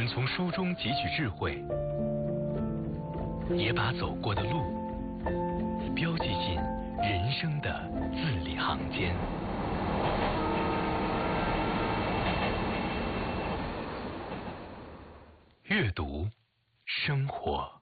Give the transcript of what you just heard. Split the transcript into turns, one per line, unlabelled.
从书中汲取智慧，也把走过的路标记进人生的字里行间。阅读，生活。